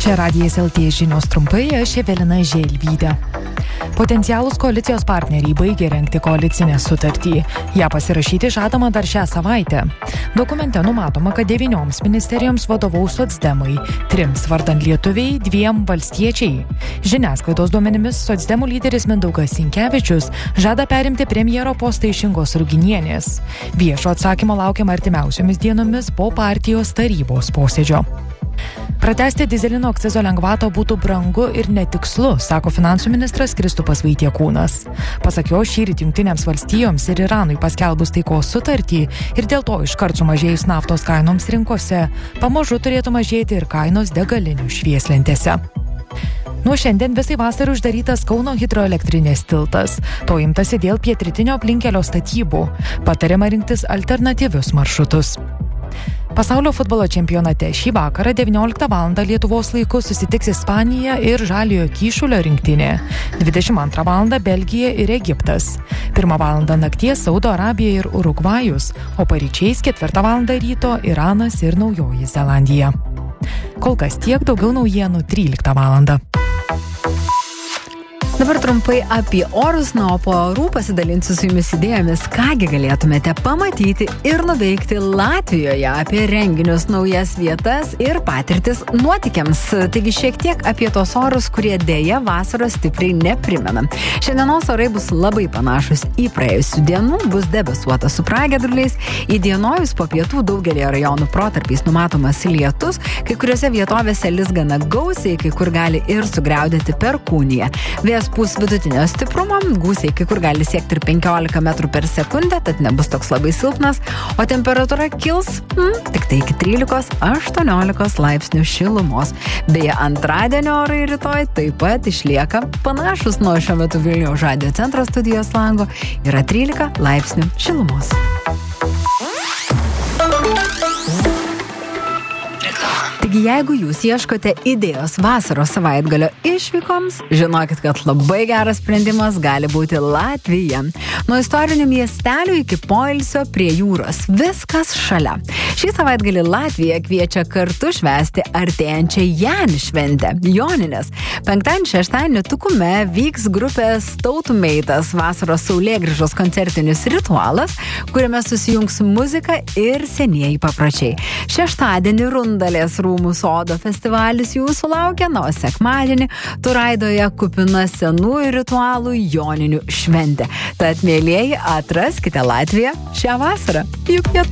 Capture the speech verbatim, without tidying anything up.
Čia Radijas L T žinios trumpai, aš Evelina Želvytė. Potencialūs koalicijos partneriai baigė rengti koalicinę sutartį. Ja pasirašyti žadama dar šią savaitę. Dokumente numatoma, kad devynioms ministerijoms vadovaus socdemai, trims vardan lietuviai, dviem valstiečiai. Žiniasklaidos duomenimis socdemų lyderis Mindaugas Sinkevičius žada perimti premjero postą iš Ingos Ruginienės. Viešo atsakymo laukiama artimiausiomis dienomis po partijos tarybos posėdžio. Pratęsti dyzelino akcizo lengvato būtų brangu ir netikslu, sako finansų ministras Kristupas Vaitiekūnas. Pasak jo, šįryt Jungtinėms valstijoms ir Iranui paskelbus taikos sutartį ir dėl to iškart sumažėjus naftos kainoms rinkose, pamažu turėtų mažėti ir kainos degalinių švieslentėse. Nuo šiandien visai vasarai uždarytas Kauno hidroelektrinės tiltas. To imtasi dėl pietrytinio aplinkelio statybų. Patariama rinktis alternatyvius maršrutus. Pasaulio futbolo čempionate šį vakarą devynioliktą valandą Lietuvos laiku susitiks Ispanija ir Žaliojo Kyšulio rinktinė. dvidešimt antrą valandą Belgija ir Egiptas. pirmą valandą nakties Saudo Arabija ir Urugvajus, o paryčiais ketvirtą valandą ryto Iranas ir Naujoji Zelandija. Kol kas tiek, daugiau naujienų tryliktą valandą. Dabar trumpai apie orus, na, o po orų pasidalinsiu su jumis idėjomis, kągi galėtumėte pamatyti ir nuveikti Latvijoje, apie renginius, naujas vietas ir patirtis nuotykiams. Taigi šiek tiek apie tos orus, kurie dėja vasaros stipriai neprimena. Šiandienos orai bus labai panašus į praėjusių dienų, bus debesuota su pragiedruliais, įdienojus po pietų daugelį rajonų protarpiais numatomas lietus, kai kuriuose vietovėse lis gana gausiai, kai kur gali ir sugriaudėti perkūniją. Vėjas pūs vidutinio stiprumo, gūsiai kai kur gali siekti ir penkiolika metrų per sekundę, tad nebus toks labai silpnas, o temperatūra kils hmm, tik tai iki trylikos aštuoniolikos laipsnių šilumos. Beje, antradienio orai rytoj taip pat išlieka panašus. Nuo šiuo metu Vilniaus Radijo centro studijos lango yra trylika laipsnių šilumos. Taigi, jeigu jūs ieškote idėjos vasaros savaitgalio išvykoms, žinokit, kad labai geras sprendimas gali būti Latvija. Nuo istorinių miestelių iki poilsio prie jūros. Viskas šalia. Šį savaitgalį Latvija kviečia kartu švęsti artėjančią Janį šventę, Joninės. Penktadienį, šeštadienį Tukume vyks grupės Tautumeitas vasaros saulėgrįžos koncertinis ritualas, kuriame susijungs muzika ir senieji papročiai. Šeštadienį Rundalės rūmų sodo festivalis jūsų laukia, na, o sekmadienį Turaidoje kupina senųjų ritualų Joninių šventė. Tad, mielieji, atraskite Latviją šią vasarą. Juk jie